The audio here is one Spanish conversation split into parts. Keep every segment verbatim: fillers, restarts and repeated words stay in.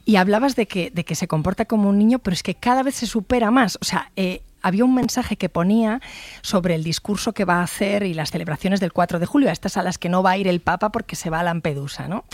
Y hablabas de que, de que se comporta como un niño, pero es que cada vez se supera más. O sea, eh, había un mensaje que ponía sobre el discurso que va a hacer y las celebraciones del cuatro de julio, a estas a las que no va a ir el Papa porque se va a Lampedusa, ¿no?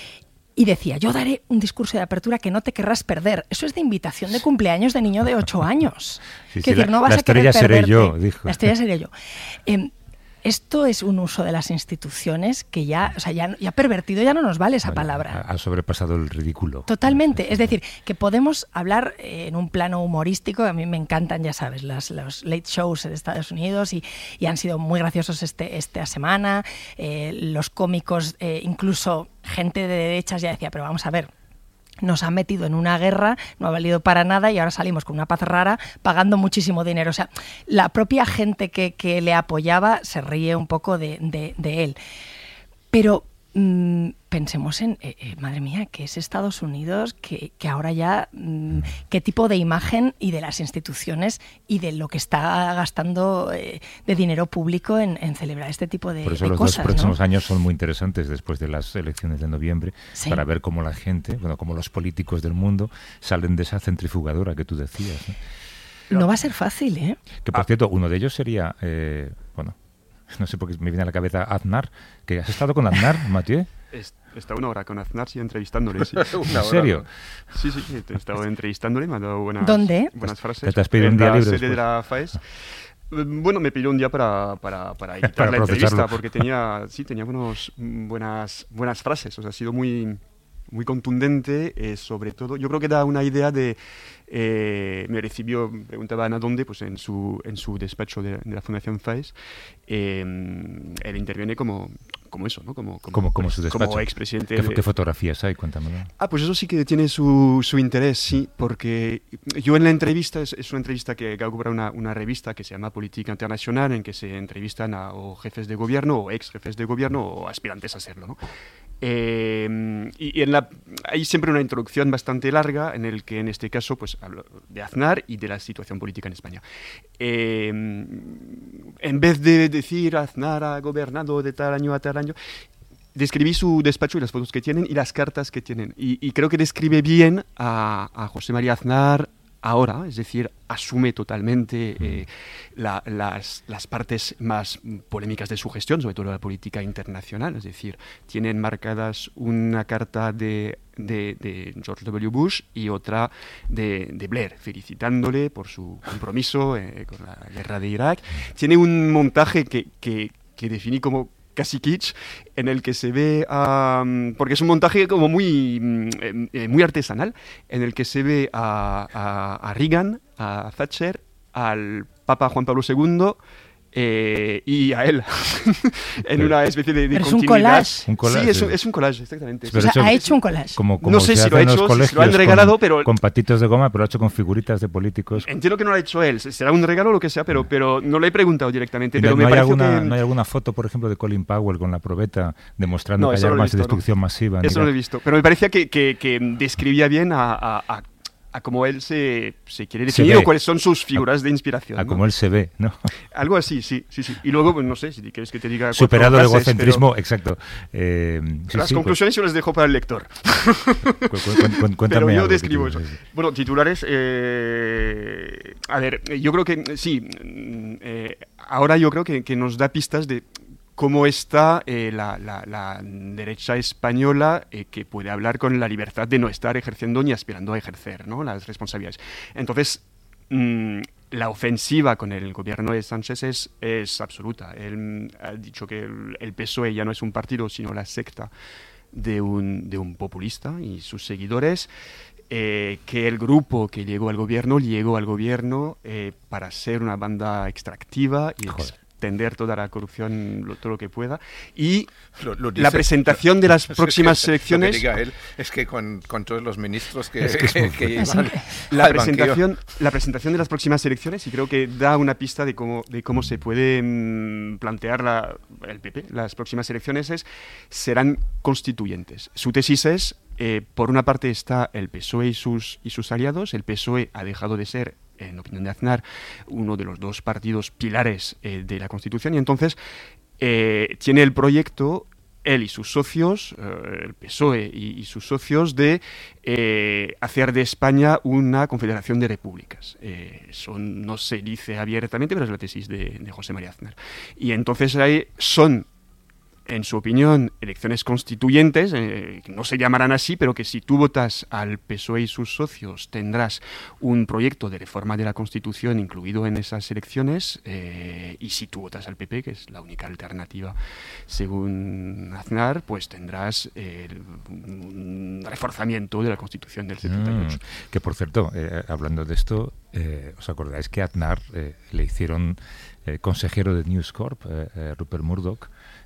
Y decía, yo daré un discurso de apertura que no te querrás perder. Eso es de invitación de cumpleaños de niño de ocho años. Sí, es sí, decir, la, no vas la a querer estrella seré perderte. yo, dijo. La estrella seré yo. Eh, Esto es un uso de las instituciones que ya, o sea, ya, ya pervertido, ya no nos vale esa Vale, palabra. Ha, ha sobrepasado el ridículo. Totalmente. Es decir, que podemos hablar eh, en un plano humorístico. A mí me encantan, ya sabes, las, los late shows de Estados Unidos y, y han sido muy graciosos este, esta semana. Eh, los cómicos, eh, incluso gente de derechas ya decía, pero vamos a ver, nos han metido en una guerra, no ha valido para nada y ahora salimos con una paz rara pagando muchísimo dinero. O sea, la propia gente que, que le apoyaba se ríe un poco de, de, de él. Pero mmm, pensemos en, eh, eh, madre mía, que es Estados Unidos, que, que ahora ya, mmm, qué tipo de imagen y de las instituciones y de lo que está gastando eh, de dinero público en, en celebrar este tipo de, Por eso de los cosas, dos próximos ¿no? años son muy interesantes después de las elecciones de noviembre, Sí. para ver cómo la gente, bueno, cómo los políticos del mundo salen de esa centrifugadora que tú decías, ¿no? No va a ser fácil, ¿eh? Que por cierto, uno de ellos sería, eh, bueno, no sé por qué me viene a la cabeza Aznar, que has estado con Aznar, Mathieu. He estado una hora con Aznar, sí, entrevistándole, sí. ¿En serio? Sí, sí, he estado entrevistándole, me ha dado buenas, ¿Dónde? buenas frases. ¿Te has pedido un día libre En la después? sede de la FAES. Bueno, me pidió un día para, para, para editar Para la procesarlo. entrevista, porque tenía, sí, tenía buenos, buenas, buenas frases, o sea, ha sido muy, muy contundente, eh, sobre todo, yo creo que da una idea de, eh, me recibió, preguntaban a dónde, pues en su, en su despacho de, de la Fundación FAES, eh, él interviene como, como eso, ¿no? Como, como, Como, como su despacho. como expresidente. ¿Qué, de- ¿Qué fotografías hay? Cuéntamelo. Ah, pues eso sí que tiene su, su interés, sí, porque yo en la entrevista, es, es una entrevista que, que ha cobrado una, una revista que se llama Política Internacional, en que se entrevistan a o jefes de gobierno, o ex jefes de gobierno, o aspirantes a serlo, ¿no? Eh, y, y en la, hay siempre una introducción bastante larga en el que en este caso pues hablo de Aznar y de la situación política en España. Eh, en vez de decir Aznar ha gobernado de tal año a tal año, describí su despacho y las fotos que tienen y las cartas que tienen. Y, y creo que describe bien a, a José María Aznar ahora, es decir, asume totalmente eh, la, las, las partes más polémicas de su gestión, sobre todo la política internacional, es decir, tienen marcadas una carta de, de, de George W. Bush y otra de, de Blair, felicitándole por su compromiso eh, con la guerra de Irak. Tiene un montaje que, que, que definí como casi kitsch, en el que se ve, um, porque es un montaje como muy, eh, muy artesanal, en el que se ve a, a, a Reagan, a Thatcher, al Papa Juan Pablo segundo eh, y a él, en una especie de, de Pero es un continuidad. collage. Un collage, Sí, es sí. un, es un collage, exactamente. Pero O sea, hecho- ha hecho un collage. Como, como No sé se si lo hace ha en los hecho, si colegios se lo han con- regalado, pero- con patitos de goma, pero lo ha hecho con figuritas de políticos. Entiendo que no lo ha hecho él, será un regalo o lo que sea, pero, pero no le he preguntado directamente. ¿Y Pero no, me no hay pareció alguna, que... ¿No hay alguna foto, por ejemplo, de Colin Powell con la probeta demostrando No, que hay eso no lo he armas de visto, destrucción no. masiva? en Eso no lo he Irak? visto. Pero me parecía que, que, que describía bien a, a, a, a cómo él se, se quiere Se definir ve. o cuáles son sus figuras de inspiración. A ¿no? cómo él se ve, ¿no? Algo así, sí, sí, sí. Y luego, pues, no sé, si quieres que te diga... cuatro Superado el frases, egocentrismo, exacto. Eh, pero sí, las sí, conclusiones yo las dejo para el lector. cu- cu- cu- cuéntame Pero yo algo que describo tú- eso. sí, sí. Bueno, titulares... eh, a ver, yo creo que sí. mm, eh, ahora yo creo que, que nos da pistas de cómo está eh, la, la, la derecha española eh, que puede hablar con la libertad de no estar ejerciendo ni aspirando a ejercer, ¿no?, las responsabilidades. Entonces, mmm, la ofensiva con el gobierno de Sánchez es, es absoluta. Él mm, ha dicho que el, el P S O E ya no es un partido, sino la secta de un, de un populista y sus seguidores. Eh, que el grupo que llegó al gobierno llegó al gobierno eh, para ser una banda extractiva y Joder. extender toda la corrupción, lo, todo lo que pueda. Y Lo- lo la dice- presentación de las lo- próximas lo que elecciones... diga él es que con, con todos los ministros que, Es que es muy que fuerte. llevan La al banquillo. presentación, la presentación de las próximas elecciones, y creo que da una pista de cómo, de cómo se puede mm, plantear la, el P P. Las próximas elecciones es, serán constituyentes. Su tesis es, eh, por una parte está el P S O E y sus, y sus aliados. El P S O E ha dejado de ser, en opinión de Aznar, uno de los dos partidos pilares eh, de la Constitución, y entonces eh, tiene el proyecto él y sus socios, eh, el P S O E y, y sus socios, de eh, hacer de España una confederación de repúblicas. Eh, eso no se dice abiertamente, pero es la tesis de, de José María Aznar. Y entonces ahí son, en su opinión, elecciones constituyentes, eh, que no se llamarán así, pero que si tú votas al P S O E y sus socios tendrás un proyecto de reforma de la Constitución incluido en esas elecciones, eh, y si tú votas al P P, que es la única alternativa según Aznar, pues tendrás eh, un reforzamiento de la Constitución del setenta y ocho. Mm, que por cierto, eh, hablando de esto, eh, ¿os acordáis que a Aznar eh, le hicieron eh, consejero de News Corp, eh, eh, Rupert Murdoch?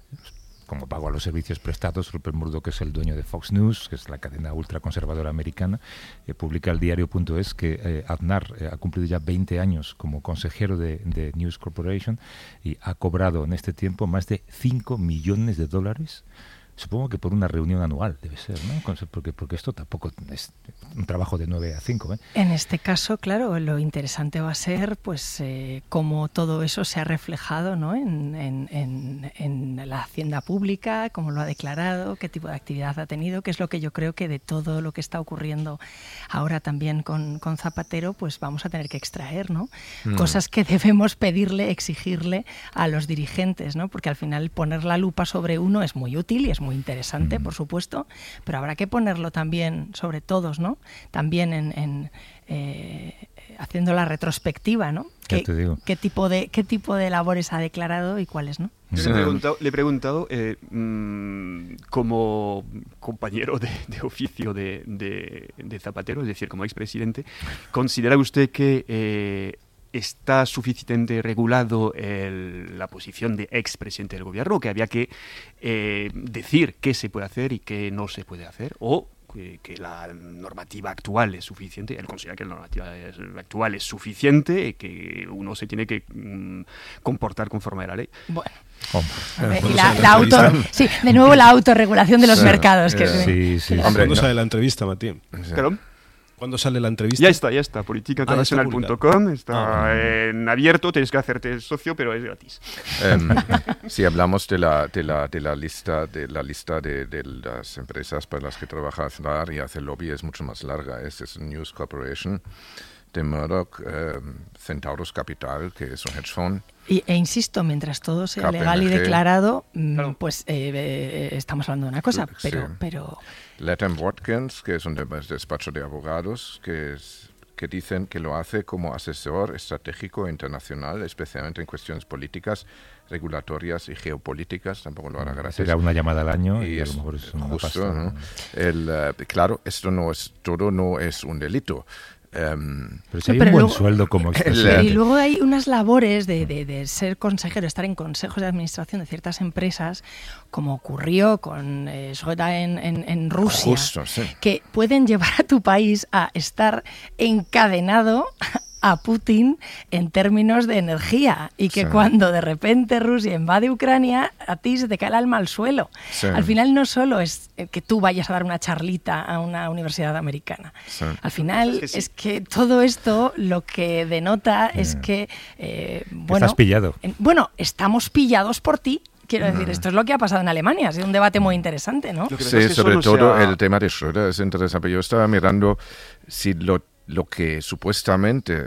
Como pago a los servicios prestados, Rupert Murdoch es el dueño de Fox News, que es la cadena ultraconservadora americana. Eh, publica el diario punto es que eh, Aznar eh, ha cumplido ya veinte años como consejero de, de News Corporation y ha cobrado en este tiempo más de cinco millones de dólares. Supongo que por una reunión anual debe ser, ¿no? Porque, porque esto tampoco es un trabajo de nueve a cinco, ¿eh? En este caso, claro, lo interesante va a ser pues eh, cómo todo eso se ha reflejado, ¿no? en, en, en, en la hacienda pública, cómo lo ha declarado, qué tipo de actividad ha tenido, que es lo que yo creo que de todo lo que está ocurriendo ahora también con, con Zapatero, pues vamos a tener que extraer, ¿no? Mm. Cosas que debemos pedirle, exigirle a los dirigentes, ¿no? Porque al final poner la lupa sobre uno es muy útil y es muy interesante, mm. por supuesto, pero habrá que ponerlo también sobre todos, ¿no? También en, en eh, haciendo la retrospectiva, ¿no? ¿Qué, qué tipo de qué tipo de labores ha declarado y cuáles no? Yo le he preguntado, le he preguntado eh, mmm, como compañero de, de oficio de, de, de Zapatero, es decir, como expresidente, ¿considera usted que eh, está suficientemente regulado el, la posición de expresidente del gobierno, que había que eh, decir qué se puede hacer y qué no se puede hacer, o que, que la normativa actual es suficiente? Él considera que la normativa es, actual es suficiente y que uno se tiene que mm, comportar conforme a la ley. Bueno. Hombre, y la, la auto, sí, de nuevo la autorregulación de los sí, mercados. Que sí, sí. Hombre, ¿cuándo no. sale la entrevista, Matías? ¿Perdón? ¿Cuándo sale la entrevista? Ya está, ya está. política internacional punto com ah, está ah, en abierto. Tienes que hacerte socio, pero es gratis. Um, si hablamos de la, de la, de la lista, de la lista de, de las empresas para las que trabaja Aznar y hace lobby, es mucho más larga. Es, es News Corporation de Murdoch, eh, Centaurus Capital, que es un hedge fund. Y, e insisto, mientras todo sea K P M G, legal y declarado, claro. pues eh, eh, estamos hablando de una cosa, pero... Sí. pero... Latham Watkins, que es un despacho de abogados, que, es, que dicen que lo hace como asesor estratégico internacional, especialmente en cuestiones políticas, regulatorias y geopolíticas. Tampoco lo hará gratis. Será una llamada al año y, y es, a lo mejor es una justo, pasta. ¿no? El, uh, claro, esto no es, todo no es un delito. Um, pero si hay pero un buen luego, sueldo como expresidente. Y luego hay unas labores de, de, de ser consejero, estar en consejos de administración de ciertas empresas, como ocurrió con eh, Soda en, en, en Rusia, Justo, sí. que pueden llevar a tu país a estar encadenado a Putin en términos de energía y que sí. cuando de repente Rusia invade Ucrania, a ti se te cae el alma al suelo. Sí. Al final no solo es que tú vayas a dar una charlita a una universidad americana. Sí. Al final es que, sí. es que todo esto lo que denota sí. es que, eh, bueno, estás pillado. En, bueno, estamos pillados por ti. Quiero decir, esto es lo que ha pasado en Alemania. Ha sido un debate muy interesante, ¿no? Sí, es sobre todo sea... el tema de Schröder es interesante. Yo estaba mirando si lo lo que supuestamente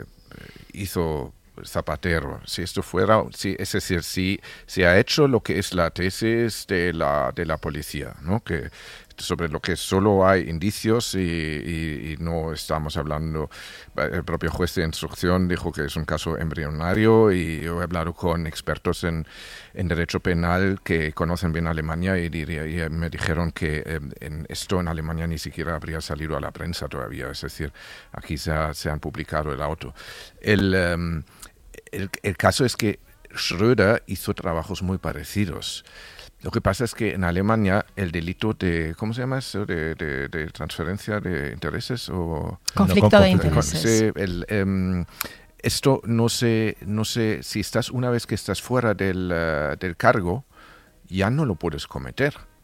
hizo Zapatero, si esto fuera, si, es decir, si se ha hecho lo que es la tesis de la, de la policía, ¿no? Que sobre lo que solo hay indicios y, y, y no estamos hablando. El propio juez de instrucción dijo que es un caso embrionario y yo he hablado con expertos en, en derecho penal que conocen bien Alemania y, diría, y me dijeron que eh, en esto en Alemania ni siquiera habría salido a la prensa todavía, es decir, aquí se, ha, se han publicado el auto. El, um, el, el caso es que Schröder hizo trabajos muy parecidos. Lo que pasa es que en Alemania el delito de, ¿cómo se llama eso? De, de, de transferencia de intereses o... Conflicto no, de intereses. Sí, el, um, esto no sé, no sé, si estás una vez que estás fuera del, uh, del cargo, ya no lo puedes cometer.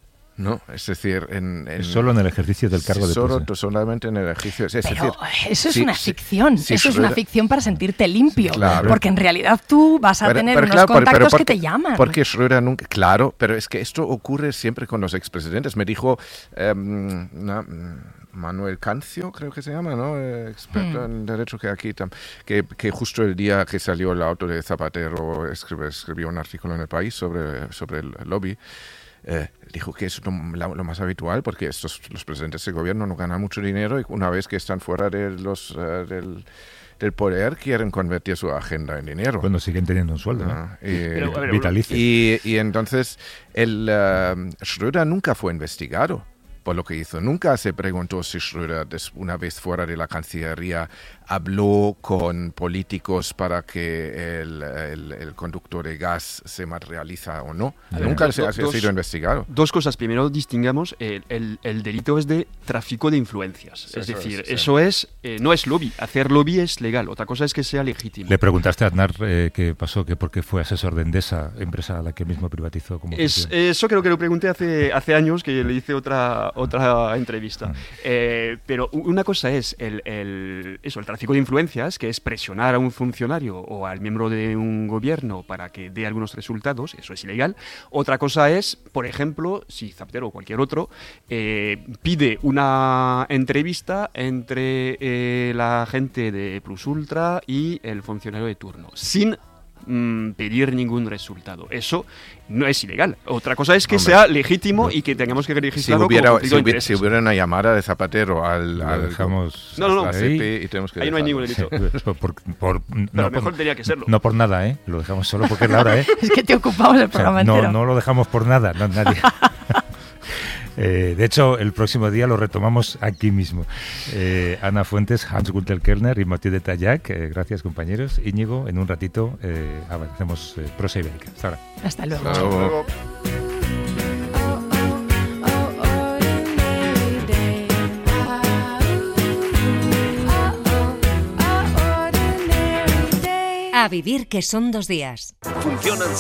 ¿no? Es decir, en, en solo en el ejercicio del cargo de solo, presa. Solamente en el ejercicio. Es Pero decir, eso es sí, una sí, ficción, sí, eso es Schröder- una ficción para sentirte limpio, Claro. porque en realidad tú vas a Pero- tener pero unos claro, pero- contactos pero que porque- te llaman. Porque Schröder nunca... Claro, pero es que esto ocurre siempre con los expresidentes. Me dijo em, na- Manuel Cancio, creo que se llama, ¿no? Eh, experto Mm. en derecho, que aquí tam- que, que justo el día que salió el auto de Zapatero escribió, escribió un artículo en El País sobre, sobre el lobby. Eh, dijo que es lo, la- lo más habitual porque estos, los presidentes de gobierno no ganan mucho dinero y una vez que están fuera de los, eh, del, del poder quieren convertir su agenda en dinero. Bueno, siguen teniendo un sueldo, ¿no? Ah, y, Pero, a ver, vitalicio. y, y entonces el eh, Schröder nunca fue investigado por lo que hizo. Nunca se preguntó si Schröder, des- una vez fuera de la Cancillería, habló con políticos para que el, el- el conductor de gas se materializa o no. A ver, Nunca do- se ha dos- sido investigado. Dos cosas. Primero, distingamos, el, el- el delito es de tráfico de influencias. Sí, es eso decir, es, sí. eso es, eh, no es lobby. Hacer lobby es legal. Otra cosa es que sea legítimo. Le preguntaste a Aznar eh, qué pasó, que por qué fue asesor de Endesa, empresa a la que mismo privatizó como Es, fusión. eso creo que lo pregunté hace, hace años, que le hice otra, otra entrevista. Mm. Eh, pero u- una cosa es el, el- eso, el tráfico de influencias, que es presionar a un funcionario o al miembro de un gobierno para que dé algunos resultados, eso es ilegal. Otra cosa es, por ejemplo, si Zapatero o cualquier otro eh, pide una entrevista entre eh, la gente de Plus Ultra y el funcionario de turno, sin mm, pedir ningún resultado. Eso no es ilegal. Otra cosa es que Hombre, sea legítimo no. y que tengamos que Si registrarlo hubiera, como si, conflicto de hubiera, si intereses. hubiera una llamada de Zapatero al, Lo al dejamos No, no, no. a hasta C ahí. P y tenemos que Ahí no hay ningún dejarlo. delito. Por- por- no, Pero por- mejor tenía que serlo. no por nada, ¿eh? Lo dejamos solo porque es la hora, ¿eh? Es que te ocupamos el O sea, programa no, entero. no lo dejamos por nada, no, nadie. Eh, de hecho, el próximo día lo retomamos aquí mismo. Eh, Ana Fuentes, Hans-Gunther Kellner y Mathieu de Tallac. Eh, gracias, compañeros. Íñigo, en un ratito eh, avancemos eh, Prosa Ibérica. Hasta ahora. Hasta luego. Hasta luego. Luego. A vivir que son dos días. Funcionan